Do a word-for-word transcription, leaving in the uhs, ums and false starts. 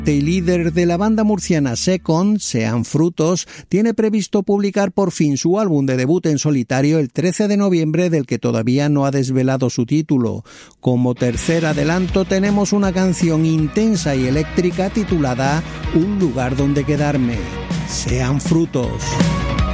Y líder de la banda murciana Second, Sean Frutos, tiene previsto publicar por fin su álbum de debut en solitario el trece de noviembre, del que todavía no ha desvelado su título. Como tercer adelanto tenemos una canción intensa y eléctrica titulada Un lugar donde quedarme. Sean Frutos.